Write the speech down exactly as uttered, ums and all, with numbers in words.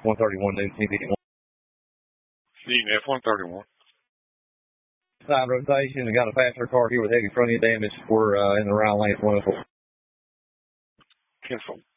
one thirty-one Newton T V. F one thirty-one. Side rotation. We got a passenger car here with heavy front end damage. We're uh, in the round lane one oh four. Cancel.